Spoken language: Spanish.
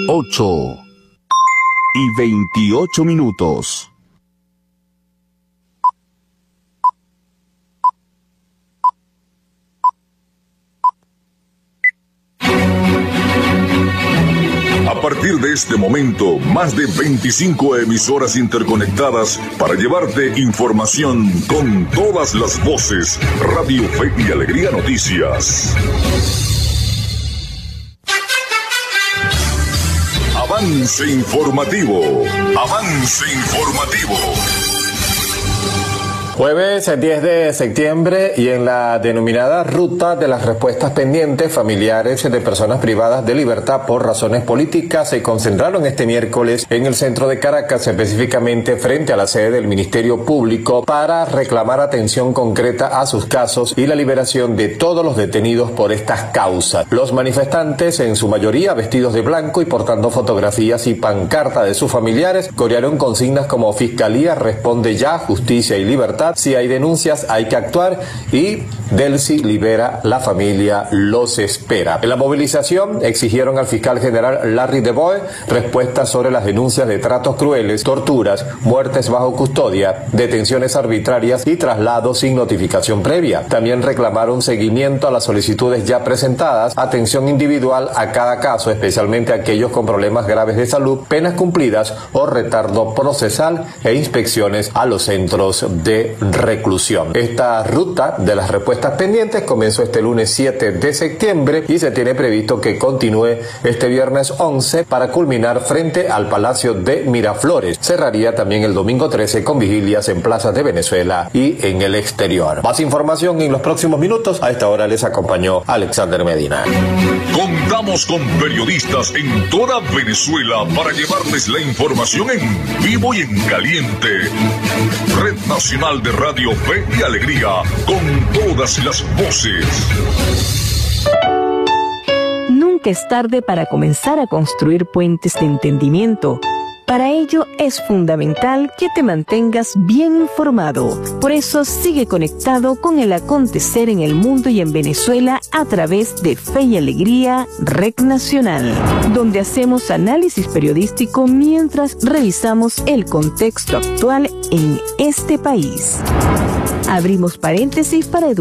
8:28. A partir de este momento, más de 25 emisoras interconectadas para llevarte información con todas las voces. Radio Fe y Alegría Noticias. Avance informativo. Avance informativo. Jueves 10 de septiembre y en la denominada ruta de las respuestas pendientes, familiares de personas privadas de libertad por razones políticas se concentraron este miércoles en el centro de Caracas, específicamente frente a la sede del Ministerio Público, para reclamar atención concreta a sus casos y la liberación de todos los detenidos por estas causas. Los manifestantes, en su mayoría vestidos de blanco y portando fotografías y pancartas de sus familiares, corearon consignas como Fiscalía responde ya, justicia y libertad. Si hay denuncias hay que actuar y Delcy libera, la familia los espera. En la movilización exigieron al fiscal general Larry DeBoe respuestas sobre las denuncias de tratos crueles, torturas, muertes bajo custodia, detenciones arbitrarias y traslados sin notificación previa. También reclamaron seguimiento a las solicitudes ya presentadas, atención individual a cada caso, especialmente aquellos con problemas graves de salud, penas cumplidas o retardo procesal e inspecciones a los centros de reclusión. Esta ruta de las respuestas pendientes comenzó este lunes 7 de septiembre y se tiene previsto que continúe este viernes 11 para culminar frente al Palacio de Miraflores. Cerraría también el domingo 13 con vigilias en plazas de Venezuela y en el exterior. Más información en los próximos minutos. A esta hora les acompañó Alexander Medina. Contamos con periodistas en toda Venezuela para llevarles la información en vivo y en caliente. Red Nacional de Radio Fe y Alegría, con todas las voces. Nunca es tarde para comenzar a construir puentes de entendimiento. Para ello es fundamental que te mantengas bien informado. Por eso sigue conectado con el acontecer en el mundo y en Venezuela a través de Fe y Alegría, Red Nacional, donde hacemos análisis periodístico mientras revisamos el contexto actual en este país. Abrimos paréntesis para